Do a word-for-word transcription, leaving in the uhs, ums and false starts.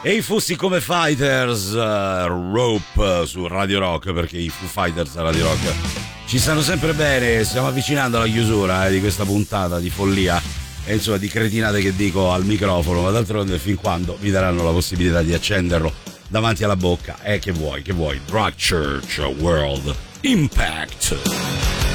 E i Fussi come Fighters, uh, Rope su Radio Rock, perché i Foo Fighters a Radio Rock ci stanno sempre bene. Stiamo avvicinando alla chiusura eh, di questa puntata di follia e insomma di cretinate che dico al microfono, ma d'altronde fin quando mi daranno la possibilità di accenderlo davanti alla bocca, eh che vuoi, che vuoi, Drag Church World Impact.